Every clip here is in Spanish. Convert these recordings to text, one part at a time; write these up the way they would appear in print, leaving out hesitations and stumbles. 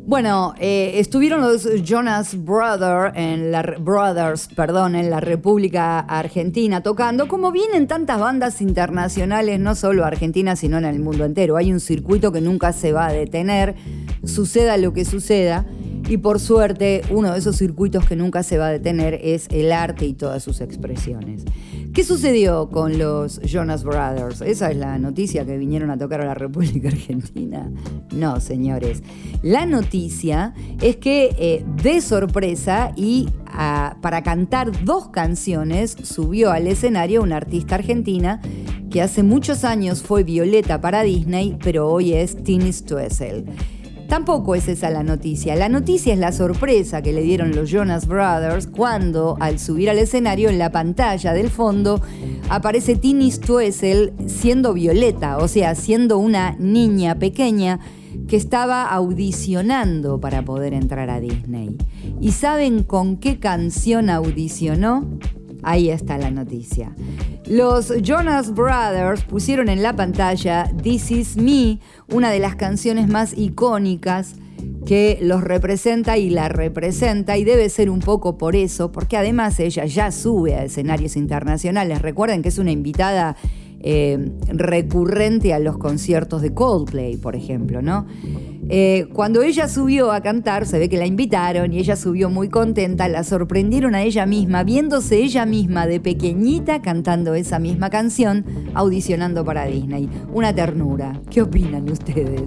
Bueno, estuvieron los Jonas Brothers en la República Argentina tocando, como vienen tantas bandas internacionales, no solo argentinas, sino en el mundo entero. Hay un circuito que nunca se va a detener, suceda lo que suceda, y por suerte uno de esos circuitos que nunca se va a detener es el arte y todas sus expresiones. ¿Qué sucedió con los Jonas Brothers? ¿Esa es la noticia, que vinieron a tocar a la República Argentina? No, señores. La noticia es que de sorpresa y para cantar 2 canciones subió al escenario una artista argentina que hace muchos años fue Violeta para Disney, pero hoy es Tini Stoessel. Tampoco es esa la noticia. La noticia es la sorpresa que le dieron los Jonas Brothers cuando, al subir al escenario, en la pantalla del fondo aparece Tini Stoessel siendo Violeta, o sea, siendo una niña pequeña que estaba audicionando para poder entrar a Disney. ¿Y saben con qué canción audicionó? Ahí está la noticia. Los Jonas Brothers pusieron en la pantalla This Is Me, una de las canciones más icónicas que los representa y la representa, y debe ser un poco por eso, porque además ella ya sube a escenarios internacionales. Recuerden que es una invitada recurrente a los conciertos de Coldplay, por ejemplo, ¿no? Cuando ella subió a cantar, se ve que la invitaron y ella subió muy contenta, la sorprendieron a ella misma, viéndose ella misma de pequeñita cantando esa misma canción, audicionando para Disney. Una ternura. ¿Qué opinan ustedes?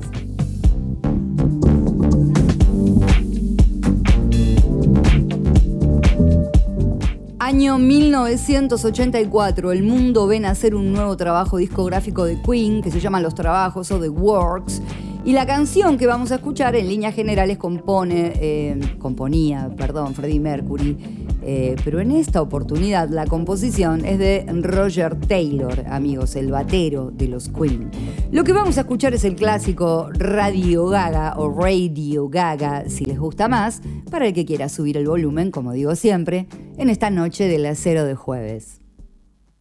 Año 1984, el mundo ve nacer un nuevo trabajo discográfico de Queen que se llama Los Trabajos o The Works, y la canción que vamos a escuchar en líneas generales componía Freddie Mercury, pero en esta oportunidad la composición es de Roger Taylor, amigos, el batero de los Queen. Lo que vamos a escuchar es el clásico Radio Gaga o Radio Gaga, si les gusta más, para el que quiera subir el volumen, como digo siempre, en esta noche del acero de jueves.